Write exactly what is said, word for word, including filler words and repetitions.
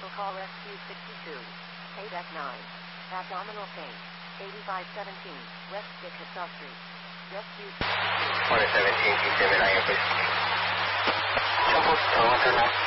Medical call rescue sixty-two. A D E C nine. Abdominal pain. eighty-five seventeen. West Chickasaw Street. Rescue sixty-two. one seventeen, T seven, I am please. Jumbo, uh, what's her name?